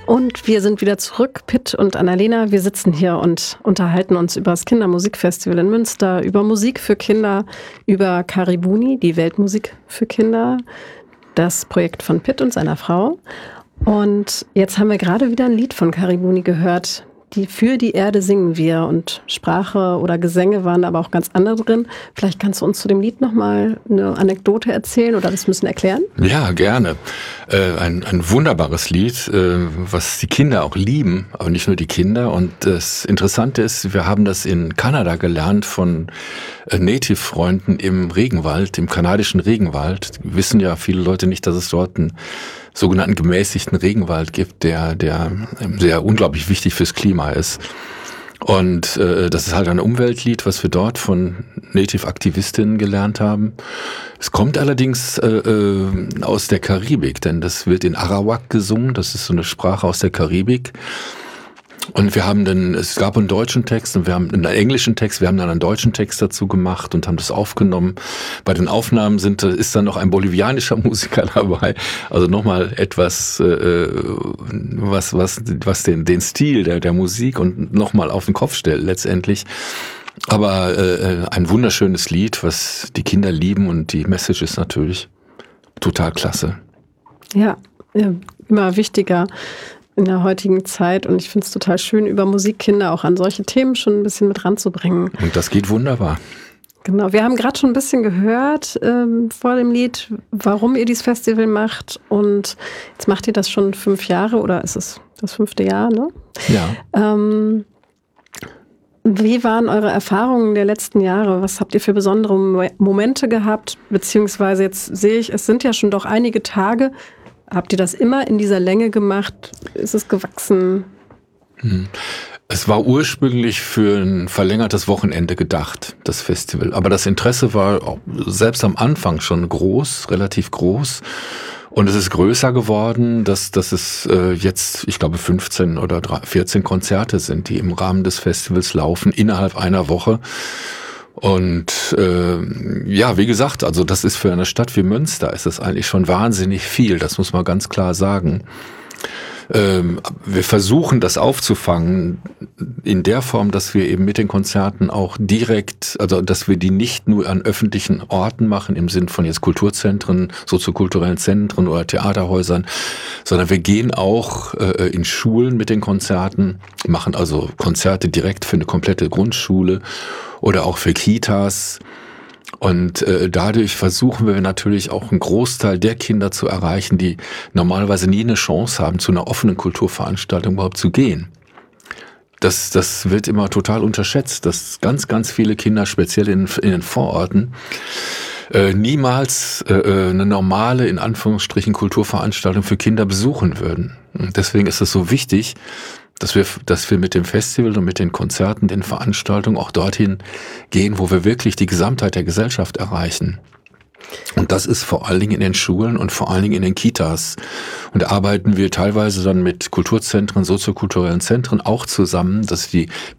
Und wir sind wieder zurück, Pitt und Annalena. Wir sitzen hier und unterhalten uns über das Kindermusikfestival in Münster, über Musik für Kinder, über Karibuni, die Weltmusik für Kinder, das Projekt von Pitt und seiner Frau. Und jetzt haben wir gerade wieder ein Lied von Karibuni gehört. Für die Erde singen wir, und Sprache oder Gesänge waren aber auch ganz andere drin. Vielleicht kannst du uns zu dem Lied nochmal eine Anekdote erzählen oder das ein bisschen erklären? Ja, gerne. Ein wunderbares Lied, was die Kinder auch lieben, aber nicht nur die Kinder. Und das Interessante ist, wir haben das in Kanada gelernt von Native-Freunden im Regenwald, im kanadischen Regenwald. Wissen ja viele Leute nicht, dass es dort einen sogenannten gemäßigten Regenwald gibt, der sehr unglaublich wichtig fürs Klima ist. Und das ist halt ein Umweltlied, was wir dort von Native-Aktivistinnen gelernt haben. Es kommt allerdings aus der Karibik, denn das wird in Arawak gesungen. Das ist so eine Sprache aus der Karibik. Und es gab einen deutschen Text und wir haben einen englischen Text, wir haben dann einen deutschen Text dazu gemacht und haben das aufgenommen. Bei den Aufnahmen ist dann noch ein bolivianischer Musiker dabei. Also nochmal etwas, was den Stil der Musik und nochmal auf den Kopf stellt letztendlich. Aber ein wunderschönes Lied, was die Kinder lieben, und die Message ist natürlich total klasse. Ja, immer wichtiger in der heutigen Zeit, und ich finde es total schön, über Musik Kinder auch an solche Themen schon ein bisschen mit ranzubringen. Und das geht wunderbar. Genau, wir haben gerade schon ein bisschen gehört vor dem Lied, warum ihr dieses Festival macht, und jetzt macht ihr das schon 5 Jahre, oder ist es das 5. Jahr, ne? Ja. Wie waren eure Erfahrungen der letzten Jahre? Was habt ihr für besondere Momente gehabt? Beziehungsweise jetzt sehe ich, es sind ja schon doch einige Tage. Habt ihr das immer in dieser Länge gemacht? Ist es gewachsen? Es war ursprünglich für ein verlängertes Wochenende gedacht, das Festival. Aber das Interesse war auch selbst am Anfang schon groß, relativ groß. Und es ist größer geworden, dass es jetzt, ich glaube, 15 oder 14 Konzerte sind, die im Rahmen des Festivals laufen, innerhalb einer Woche. Und ja, wie gesagt, also das ist für eine Stadt wie Münster, ist es eigentlich schon wahnsinnig viel, das muss man ganz klar sagen. Wir versuchen das aufzufangen in der Form, dass wir eben mit den Konzerten auch direkt, also dass wir die nicht nur an öffentlichen Orten machen, im Sinn von jetzt Kulturzentren, soziokulturellen Zentren oder Theaterhäusern, sondern wir gehen auch in Schulen mit den Konzerten, machen also Konzerte direkt für eine komplette Grundschule oder auch für Kitas. Und dadurch versuchen wir natürlich auch einen Großteil der Kinder zu erreichen, die normalerweise nie eine Chance haben, zu einer offenen Kulturveranstaltung überhaupt zu gehen. Das wird immer total unterschätzt, dass ganz, ganz viele Kinder, speziell in den Vororten, niemals eine normale, in Anführungsstrichen, Kulturveranstaltung für Kinder besuchen würden. Und deswegen ist es so wichtig, dass wir mit dem Festival und mit den Konzerten, den Veranstaltungen auch dorthin gehen, wo wir wirklich die Gesamtheit der Gesellschaft erreichen. Und das ist vor allen Dingen in den Schulen und vor allen Dingen in den Kitas. Und da arbeiten wir teilweise dann mit Kulturzentren, soziokulturellen Zentren auch zusammen, dass die